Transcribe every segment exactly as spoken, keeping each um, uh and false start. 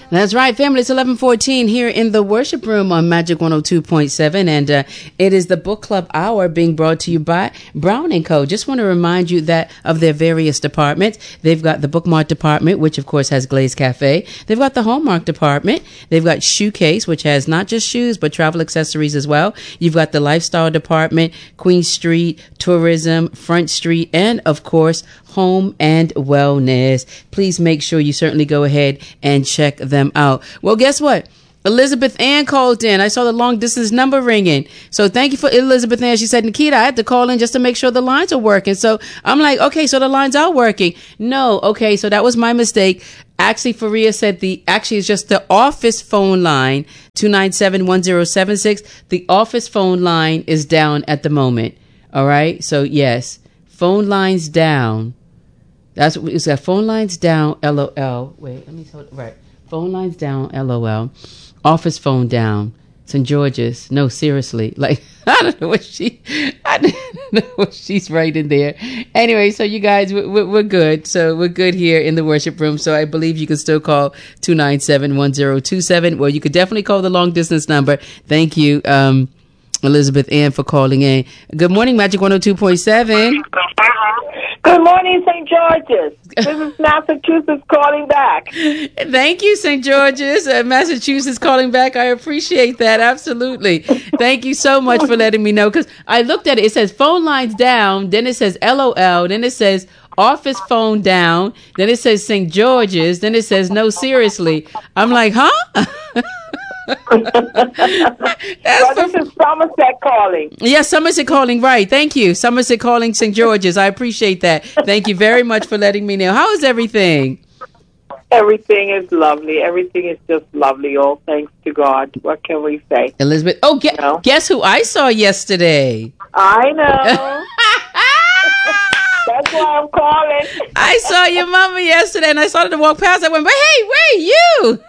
That's right, family. It's eleven fourteen here in the worship room on Magic one oh two point seven. And uh, it is the book club hour being brought to you by Brown and Co. Just want to remind you that of their various departments. They've got the bookmark department, which of course has Glaze Cafe. They've got the Hallmark department. They've got Shoe Case, which has not just shoes, but travel accessories as well. You've got the lifestyle department, Queen Street, tourism, Front Street, and of course, home and wellness. Please make sure you certainly go ahead and check them out. Well, guess what? Elizabeth Ann called in. I saw the long distance number ringing. So thank you for Elizabeth Ann. She said, Nikita, I had to call in just to make sure the lines are working. So I'm like, okay, so the lines are working. No. Okay. So that was my mistake. Actually, Faria said the, actually it's just the office phone line, two nine seven, one zero seven six. The office phone line is down at the moment. All right. So yes, phone lines down. That's what it's got. Phone lines down, LOL. Wait, let me tell it right. Phone lines down, LOL. Office phone down. Saint George's. No, seriously. Like, I don't know what she, I don't know what she's writing there. Anyway, so you guys, we're, we're good. So we're good here in the worship room. So I believe you can still call two nine seven, one zero two seven. Well, you could definitely call the long distance number. Thank you, um, Elizabeth Ann, for calling in. Good morning, Magic one oh two point seven. Good morning, Saint George's. This is Massachusetts calling back. Thank you, Saint George's. Uh, Massachusetts calling back. I appreciate that. Absolutely. Thank you so much for letting me know. Because I looked at it. It says phone lines down. Then it says LOL. Then it says office phone down. Then it says Saint George's. Then it says no, seriously. I'm like, huh? Well, this is Somerset calling. Yes, Somerset calling, right. Thank you. Somerset calling Saint George's. I appreciate that. Thank you very much for letting me know. How is everything? Everything is lovely. Everything is just lovely. All thanks to God. What can we say? Elizabeth. Oh, gu- no? guess who I saw yesterday? I know. That's why I'm calling. I saw your mama yesterday, and I started to walk past. I went, but hey, where you?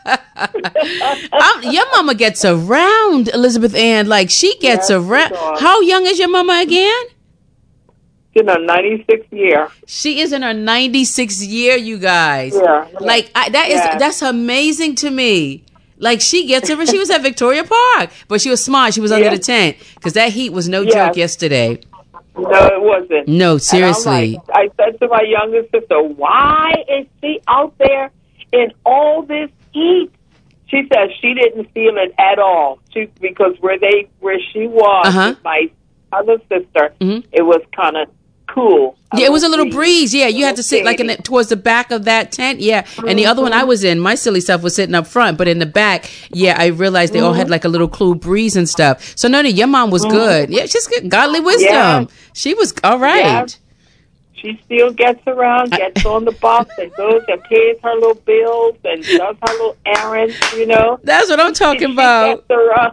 um, your mama gets around, Elizabeth Ann. Like, she gets yes, around. How young is your mama again? In her ninety-sixth year. She is in her ninety-sixth year, you guys. Yeah. Like, I, that is yeah. that's amazing to me. Like, she gets around. She was at Victoria Park, but she was smart. She was under yes. the tent because that heat was no yes. joke yesterday. No, it wasn't. No, seriously. Like, I said to my younger sister, why is she out there in all this heat? She said she didn't feel it at all. She because where they where she was uh-huh. with my other sister, mm-hmm. it was kind of cool. Yeah, it was a little breeze. Yeah, you had to sit like in the, towards the back of that tent. Yeah, mm-hmm. and the other one I was in, my silly stuff was sitting up front, but in the back, yeah, I realized they mm-hmm. all had like a little cool breeze and stuff. So no, no, your mom was mm-hmm. good. Yeah, she's good. Godly wisdom. Yeah. She was all right. Yeah. She still gets around, gets on the bus, and goes and pays her little bills and does her little errands, you know. That's what I'm talking she about. Gets around.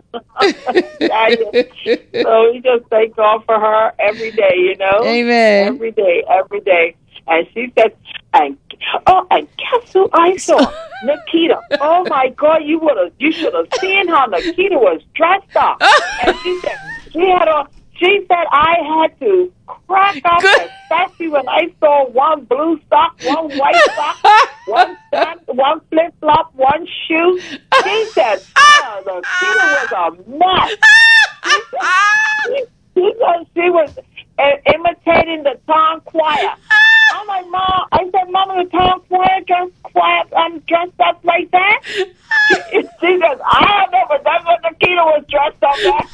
So we just thank God for her every day, you know. Amen. Every day, every day. And she said, and oh, and guess who I saw? Nikita. Oh my God, you would have, you should have seen how Nikita was dressed up. And she said she had on. She said I had to crack up, Good. especially when I saw one blue sock, one white sock, one stand, one flip flop, one shoe. She said, oh, the Nikita was a mess. She said, she, she, said she was uh, imitating the town choir. I'm like, Mom, I said, Mama, the town choir dressed quiet, I'm dressed up like that. She, she says, I don't know, but that's what Nikita was dressed up like.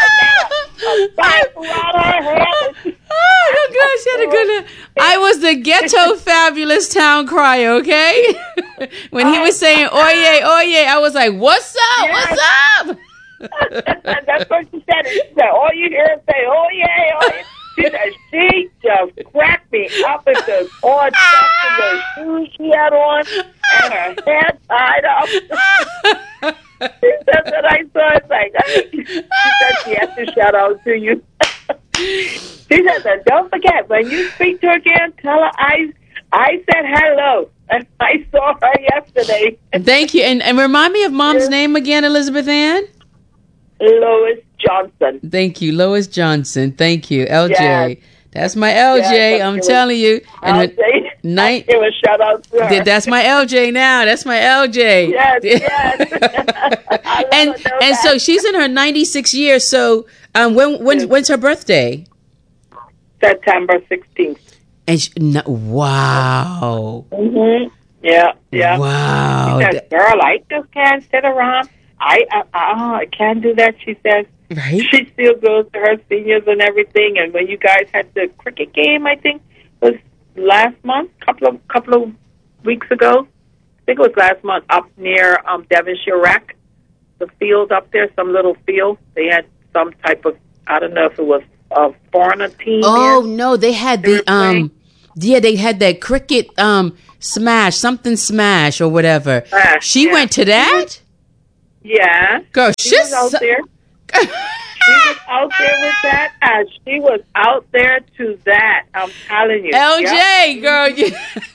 Oh, gosh, she had a good. I was the ghetto fabulous town crier, okay? When he was saying oye, oye, I was like, what's up? What's up? That's what she said. She said, all you hear is say, oye, oye. She said, she just cracked me up at the all dressed in the shoes she had on and her hair tied up. She said that I saw it like, she said she has to shout out to you. She said that don't forget, when you speak to her again, tell her I I said hello. And I saw her yesterday. Thank you. And, and remind me of Mom's yes. name again, Elizabeth Ann? Lois Johnson. Thank you, Lois Johnson. Thank you, L J. Yes. That's my L J, yes, I'm telling you. And L J. Night. Give a shout out to her. That's my L J now. That's my L J. Yes, yes. I love and it, and that. so she's in her ninety-sixth year. So um, when when when's her birthday? September sixteenth. And she, no, wow. Mm-hmm. Yeah, yeah. Wow. She says, girl, I just can't sit around. I, I, I, I can't do that, she says. Right. She still goes to her seniors and everything. And when you guys had the cricket game, I think, was last month, couple of couple of weeks ago. I think it was last month, up near um, Devonshire Rec, the field up there, some little field. They had some type of, I don't know if it was a foreigner team. Oh, there. no, they had They the, were playing. um, yeah, they had that cricket um smash, something smash or whatever. Smash, she yeah. went to that? Yeah. Girl, She she's was out there. She was out there with that. Uh, she was out there to that. I'm telling you. L J, Yep. girl. You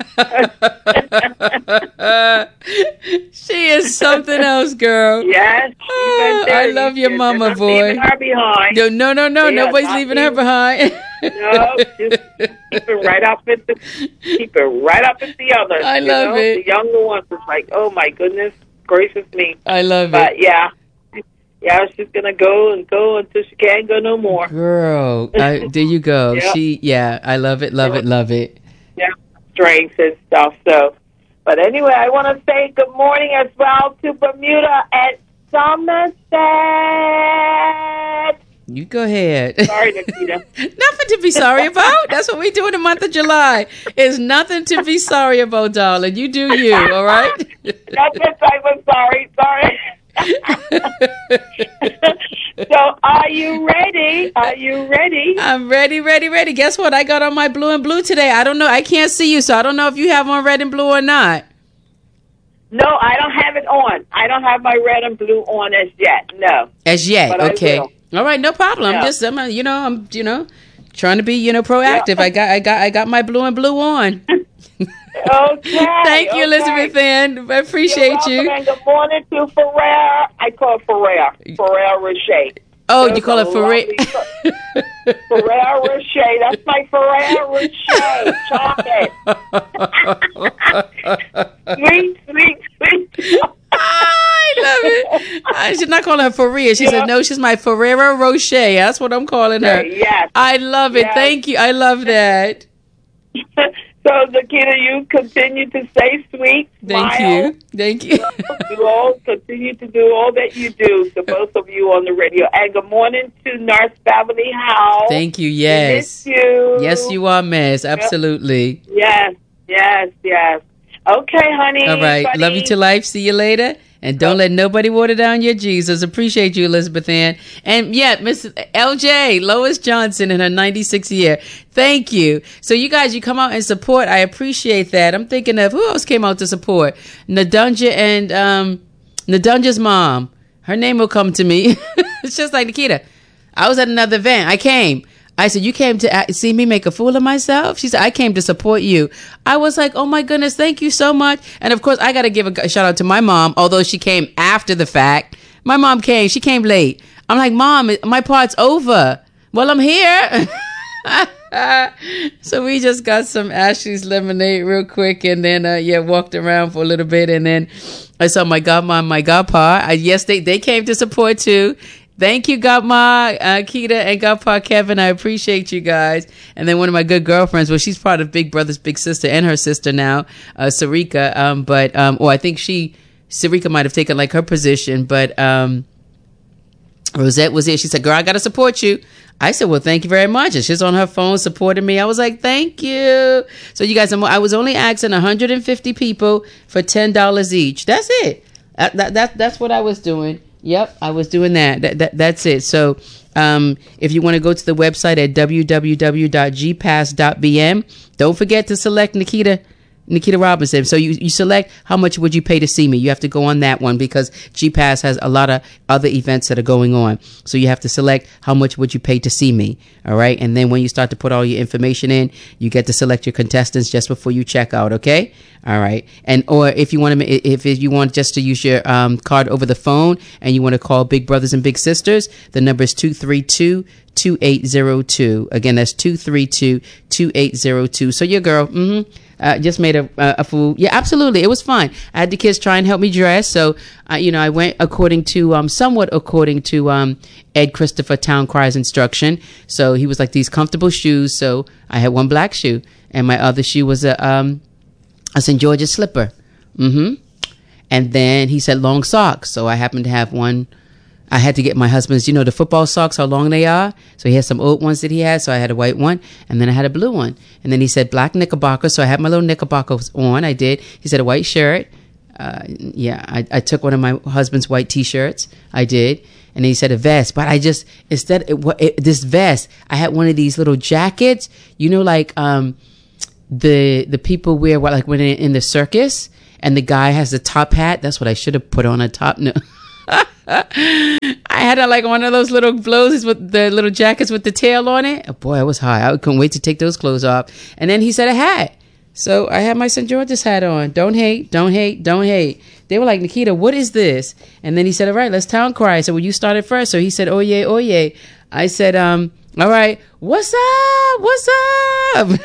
she is something else, girl. Yes. she Oh, went there. I love your They're mama, not boy. leaving her behind. No, no, no, no. They are Nobody's not leaving her leaving- behind. No, just keep it right up at the keep it right up at the others. I you love know? it. The younger ones is like, oh my goodness gracious me. I love But it. yeah. Yeah, she's gonna go and go until she can't go no more. Girl, I, there you go. Yep. She, yeah, I love it, love it, love it. Yeah, strength and stuff. So, but anyway, I want to say good morning as well to Bermuda and Somerset. You go ahead. Sorry, Nikita. Nothing to be sorry about. That's what we do in the month of July. It's nothing to be sorry about, darling. You do you, all right? That's the type of sorry. Sorry. So, are you ready? Are you ready? I'm ready, ready, ready. Guess what? I got on my blue and blue today. I don't know. I can't see you, so I don't know if you have on red and blue or not. No, I don't have it on. I don't have my red and blue on as yet. No. As yet, But I okay. will. All right, no problem. Yeah. I'm just, I'm, uh, you know, I'm, you know, trying to be, you know, proactive. I got, I got, I got my blue and blue on. Okay. Thank you, okay. Elizabeth Ann. I appreciate You're you. welcome, and good morning to Ferrer. I call it Ferrer. Ferrer Rocher. Oh, Those you call are it Ferrer? lovely- Ferrer Rocher. That's my Ferrer Rocher chocolate. Sweet, sweet, sweet. I love it. I should not call her Ferrer. She Yeah. said, no, she's my Ferrero Rocher. That's what I'm calling her. Yes. I love it. Yes. Thank you. I love that. So, Nikita, you continue to stay sweet. Thank smile, you. Thank you. do all, continue to do all that you do to both of you on the radio. And good morning to Nurse Beverly Howe. Thank you. We Yes. miss you. Yes, you are, Miss. Absolutely. Yes, yes, yes. Okay, honey. All right. buddy. Love you to life. See you later. And don't let nobody water down your Jesus. Appreciate you, Elizabeth Ann. And yeah, Miss L J, Lois Johnson in her ninety-sixth year. Thank you. So you guys, you come out and support. I appreciate that. I'm thinking of who else came out to support? Nadunja and um, Nadunja's mom. Her name will come to me. It's just like Nikita. I was at another event. I came. I said, you came to act- see me make a fool of myself? She said, I came to support you. I was like, oh my goodness, thank you so much. And of course, I got to give a g- shout out to my mom, although she came after the fact. My mom came, she came late. I'm like, Mom, my part's over. Well, I'm here. So we just got some Ashley's lemonade real quick, and then, uh, yeah, walked around for a little bit. And then I saw my godmom, my godpa. I, yes, they, they came to support too. Thank you, Godma, uh, Keita, and Godpa Kevin. I appreciate you guys. And then one of my good girlfriends, well, she's part of Big Brother's Big Sister and her sister now, uh, Sarika. Um, but, um, or I think she, Sarika might have taken like her position, but, um, Rosette was there. She said, girl, I got to support you. I said, well, thank you very much. And she's on her phone supporting me. I was like, thank you. So you guys, I'm, I was only asking one hundred fifty people for ten dollars each. That's it. That, that, that, that's what I was doing. Yep, I was doing that. That, that that's it. So um, if you want to go to the website at w w w dot g pass dot b m, don't forget to select Nikita Nikita Robinson. So you, you select how much would you pay to see me. You have to go on that one because G Pass has a lot of other events that are going on. So you have to select how much would you pay to see me. All right. And then when you start to put all your information in, you get to select your contestants just before you check out. Okay. All right. And or if you want to, if you want just to use your um, card over the phone and you want to call Big Brothers and Big Sisters, the number is two three two, two eight zero two. Again, that's two three two, two eight zero two. So your girl, mm-hmm, uh, just made a, a, a fool. Yeah, absolutely. It was fun. I had the kids try and help me dress. So, uh, you know, I went according to, um, somewhat according to um, Ed Christopher Town Cryer's instruction. So he was like, these comfortable shoes. So I had one black shoe, and my other shoe was a, um, a Saint George's slipper. Mm-hmm. And then he said long socks. So I happened to have one. I had to get my husband's, you know, the football socks, how long they are. So he had some old ones that he had. So I had a white one, and then I had a blue one. And then he said black knickerbockers. So I had my little knickerbockers on. I did. He said a white shirt. Uh, yeah, I, I took one of my husband's white T-shirts. I did. And then he said a vest. But I just, instead, it, it, this vest, I had one of these little jackets, you know, like um, the the people wear, what, like when they're in the circus, and the guy has the top hat. That's what I should have put on a top. No. I had a, like one of those little blows with the little jackets with the tail on it. Oh, boy, it was hot. I couldn't wait to take those clothes off. And then he said a hat. So I had my Saint George's hat on. Don't hate, don't hate, don't hate. They were like, Nikita, what is this? And then he said, all right, let's town cry. So, well, you started first. So he said, oh, yeah, oh, yeah. I said, um, all right, what's up? What's up?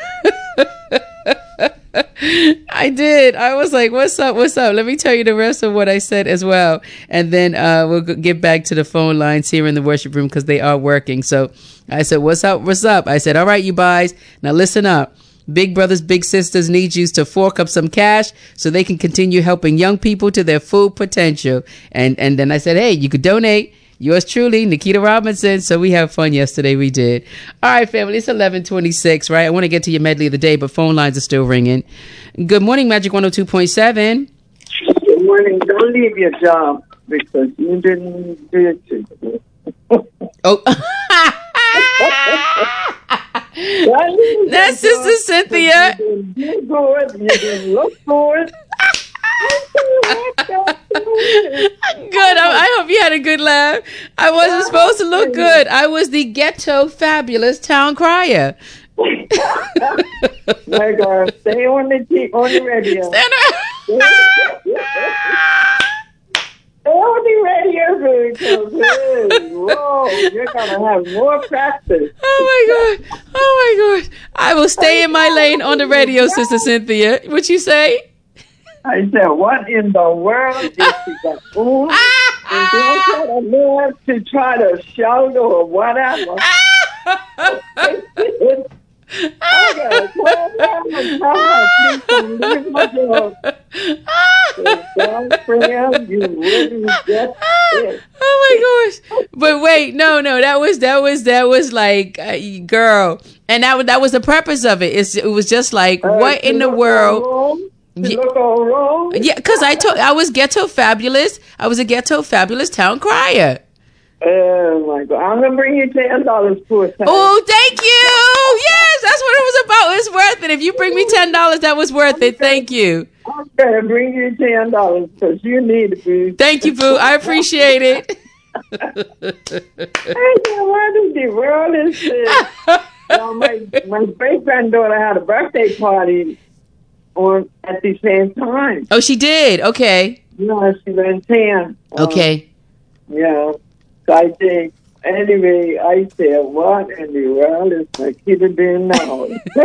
I did. I was like, what's up? What's up? Let me tell you the rest of what I said as well. And then uh, we'll get back to the phone lines here in the worship room because they are working. So I said, what's up? What's up? I said, all right, you guys. Now listen up. Big brothers, big sisters need you to fork up some cash so they can continue helping young people to their full potential. And, and then I said, hey, you could donate. Yours truly, Nikita Robinson. So we had fun yesterday. We did. All right, family. It's eleven twenty-six, right? I want to get to your medley of the day, but phone lines are still ringing. Good morning, Magic one oh two point seven. Good morning. Don't leave your job because you didn't do it to Oh. That's Sister Cynthia. You didn't do it. You didn't look for it. Good. I, I hope you had a good laugh. I wasn't supposed to look good. I was the ghetto fabulous town crier. My God, stay on the T- on the radio. Stay on the, stay on the radio, because whoa, you're gonna have more practice. Oh my God! Oh my God! I will stay in my lane on the radio, Sister Cynthia. What you say? I said, what in the world is she got? Ooh, is there a man to try to shout or whatever? I gotta call down and tell her, please leave my door. Don't pray, you wouldn't get it. Oh my gosh! But wait, no, no, that was that was that was like, uh, girl, and that was that was the purpose of it. It's, it was just like, uh, what in the world? You look all wrong. Yeah, because I told I was ghetto fabulous. I was a ghetto fabulous town crier. Oh my God! I'm gonna bring you ten dollars for a time. Oh, thank you. Yes, that's what it was about. It's worth it. If you bring me ten dollars, that was worth it. Thank you. I'm gonna bring you ten dollars because you need it, boo. Thank you, boo. I appreciate it. I said, what in the world is this? Well, my my great granddaughter had a birthday party on at the same time. Oh, she did. Okay. No, she went ten. Okay. Um, yeah. So I think, anyway, I said, what in the world is Nikita doing now?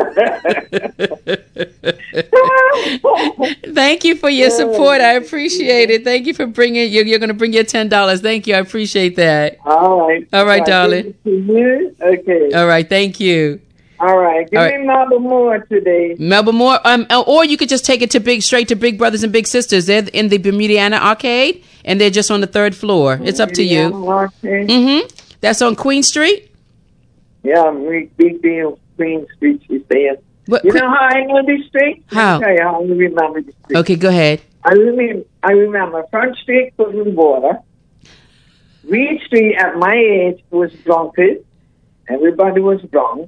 Thank you for your support. I appreciate it. Thank you for bringing, you're, you're going to bring your ten dollars. Thank you. I appreciate that. All right. All right, so darling. You? Okay. All right. Thank you. All right. Give All me right. Melba Moore today. Melba Moore. Um, or you could just take it to big, straight to Big Brothers and Big Sisters. They're in the Bermudiana Arcade, and they're just on the third floor. It's up to you. Okay. Mm-hmm. That's on Queen Street? Yeah, Big Deal, Queen Street, she's saying. What, you Queen- know how I know this street? How? I'll tell you how I remember the street. Okay, go ahead. I remember, I remember Front Street was in water. Reed Street, at my age, was drunkard. Everybody was drunk.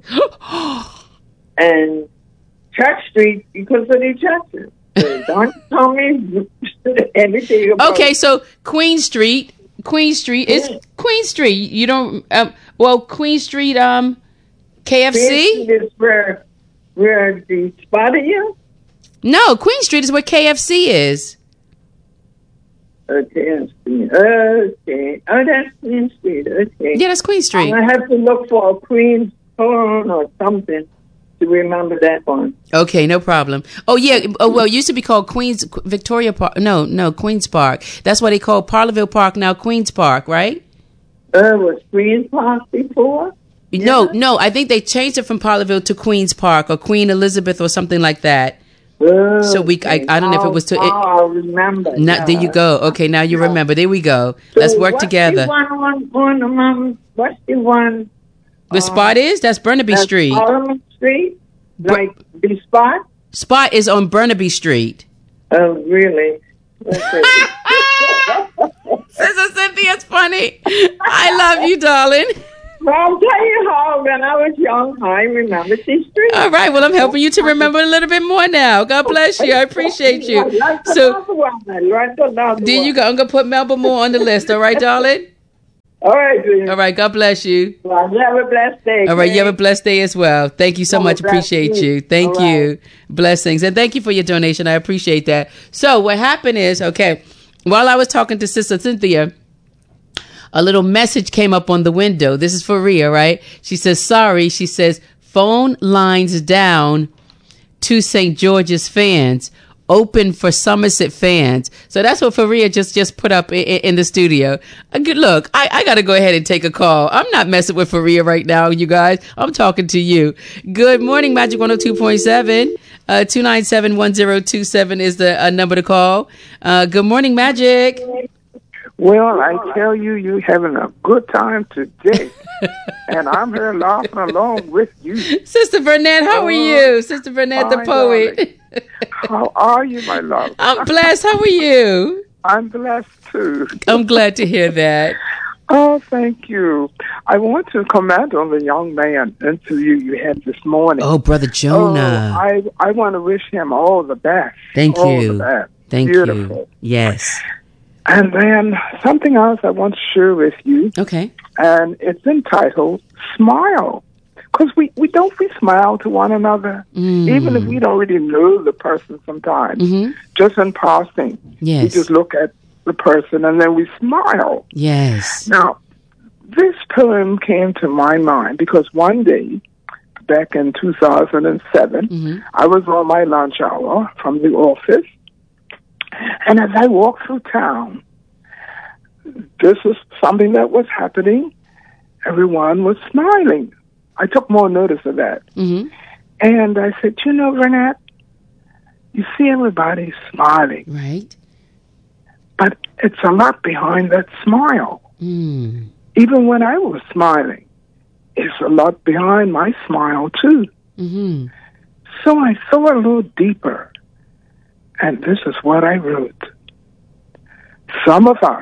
And Church Street, because of the churches. So don't tell me anything about Okay, so Queen Street, Queen Street is Yeah. Queen Street. You don't, um, well, Queen Street, um, K F C? Queen Street is where, where the spot is? No, Queen Street is where K F C is. Oh, Queen Street is where, where the spot is? No, Queen Street is where K F C is. No, Queen Street, um, K F C? No, Queen Street is where K F C is. No, Queen Street is where K F C is. Okay, that's Queen. Okay. Oh, that's Queen Street. Okay. Yeah, that's Queen Street. I have to look for a Queen's phone or something to remember that one. Okay, no problem. Oh, yeah. Oh, well, it used to be called Queens Victoria Park. No, no, Queens Park. That's what they call Parlerville Park now, Queens Park, right? Uh, was Queen's Park before? No, Yeah. no. I think they changed it from Parlerville to Queens Park or Queen Elizabeth or something like that. Oh, So we, I, I don't know if it was to. Oh, It, I remember. not, there you go. Okay, now you remember. There we go. Let's So work what's together. The one on, on, um, what's the one? The spot is? That's Burnaby That's Street. Parliament Street? Like the spot? Spot is on Burnaby Street. Oh, really? Okay. Sister Cynthia's funny. I love you, darling. Well, I'll tell you how, when I was young, I remember the street. All right. Well, I'm helping you to remember a little bit more now. God bless you. I appreciate you. So there you go. I'm going to put Melba Moore on the list. All right, darling? All right, dear. All right. God bless you. Well, you have a blessed day. All right. You have a okay? blessed day as well. Thank you so Oh, much. bless Appreciate you. you. Thank All you. right. Blessings. And thank you for your donation. I appreciate that. So what happened is, okay, while I was talking to Sister Cynthia, a little message came up on the window. This is for Rhea, right? She says, sorry. She says, phone lines down to Saint George's fans, open for Somerset fans. So that's what Faria just just put up in, in the studio. Uh, good look, I, I got to go ahead and take a call. I'm not messing with Faria right now, you guys. I'm talking to you. Good morning, Magic one oh two point seven. Uh, two nine seven, one zero two seven is the uh, number to call. Uh, good morning, Magic. Well, I tell you, you're having a good time today. And I'm here laughing along with you. Sister Burnett, how are you? Sister Burnett, the Fine, poet. How are you, my love? I'm blessed. How are you? I'm blessed, too. I'm glad to hear that. Oh, thank you. I want to comment on the young man interview you had this morning. Oh, Brother Jonah. Oh, I, I want to wish him all the best. Thank all you. The best. Thank Beautiful. you. Yes. And then something else I want to share with you. Okay. And it's entitled Smile. Because we, we don't we smile to one another, Mm. even if we don't really know the person sometimes. Mm-hmm. Just in passing, Yes. we just look at the person and then we smile. Yes. Now, this poem came to my mind because one day, back in two thousand seven, Mm-hmm. I was on my lunch hour from the office, and as I walked through town, this is something that was happening. Everyone was smiling. I took more notice of that. Mm-hmm. And I said, you know, Renat, you see everybody smiling, Right. but it's a lot behind that smile. Mm. Even when I was smiling, it's a lot behind my smile, too. Mm-hmm. So I saw a little deeper, and this is what I wrote. Some of us,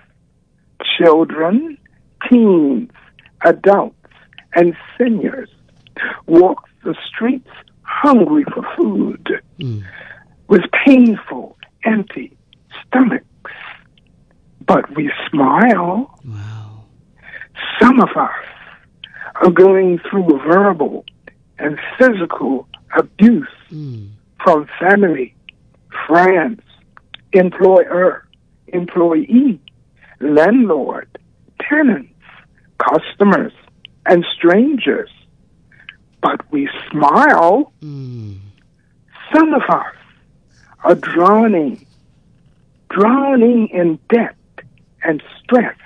children, teens, adults, and seniors, walk the streets hungry for food, Mm. with painful, empty stomachs. But we smile. Wow. Some of us are going through verbal and physical abuse Mm. from family, friends, employer, employee, landlord, tenants, customers, and strangers. But we smile. Mm. Some of us are drowning, drowning in debt and stress.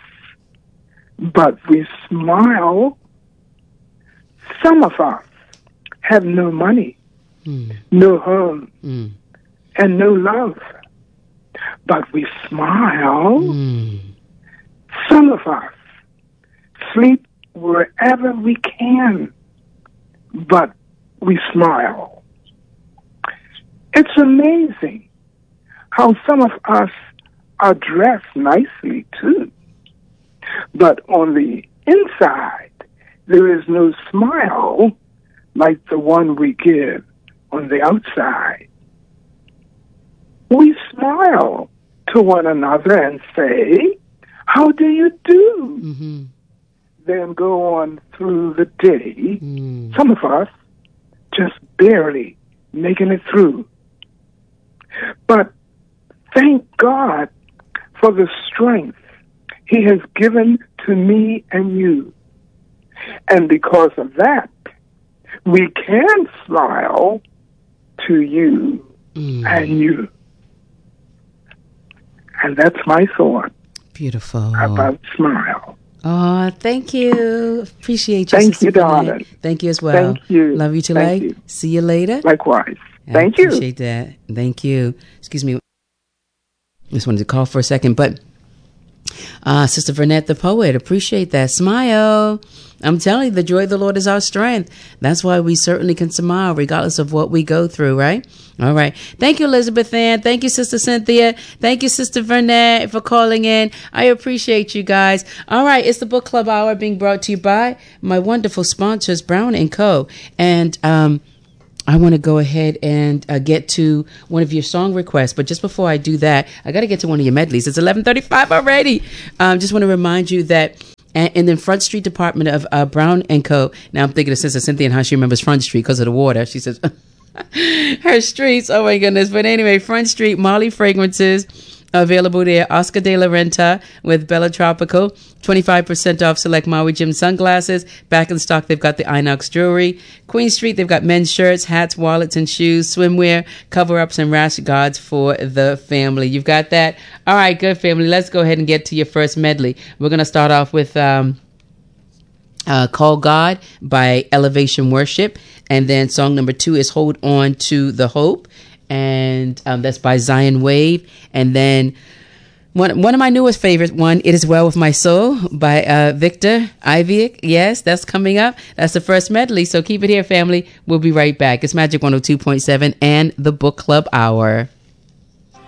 But we smile. Some of us have no money, Mm. no home, Mm. and no love. But we smile. Mm. Some of us sleep wherever we can, but we smile. It's amazing how some of us are dressed nicely, too. But on the inside, there is no smile like the one we give on the outside. We smile to one another and say, how do you do? Mm-hmm. Then go on through the day. Mm. Some of us just barely making it through. But thank God for the strength he has given to me and you. And because of that, we can smile to you mm. and you. And that's my thought. Beautiful. About smile. Oh, thank you. Appreciate you. Thank Sister you, darling. Thank you as well. Thank you. Love you to Thank life. you. See you later. Likewise. I Thank you. Appreciate that. Thank you. Excuse me. Just wanted to call for a second, but uh, Sister Vernette the poet, appreciate that. Smile. I'm telling you, the joy of the Lord is our strength. That's why we certainly can smile regardless of what we go through, right? All right. Thank you, Elizabeth Ann. Thank you, Sister Cynthia. Thank you, Sister Vernette, for calling in. I appreciate you guys. All right. It's the Book Club Hour being brought to you by my wonderful sponsors, Brown and Co. And, um, I want to go ahead and uh, get to one of your song requests. But just before I do that, I got to get to one of your medleys. It's eleven thirty-five already. Um, just want to remind you that in the Front Street department of uh, Brown and Co. Now I'm thinking of Sister Cynthia and how she remembers Front Street because of the water. She says her streets. Oh, my goodness. But anyway, Front Street, Marley Fragrances. Available there. Oscar de la Renta with Bella Tropical. twenty-five percent off select Maui Jim sunglasses. Back in stock, they've got the Inox jewelry. Queen Street, they've got men's shirts, hats, wallets, and shoes, swimwear, cover-ups, and rash guards for the family. You've got that? All right, good family. Let's go ahead and get to your first medley. We're going to start off with um, uh, Call God by Elevation Worship. And then song number two is Hold On to the Hope. And um, that's by Zion Wave. And then one one of my newest favorites, one, It Is Well With My Soul by uh, Victor Iviak. Yes, that's coming up. That's the first medley. So keep it here, family. We'll be right back. It's Magic one oh two point seven and the Book Club Hour.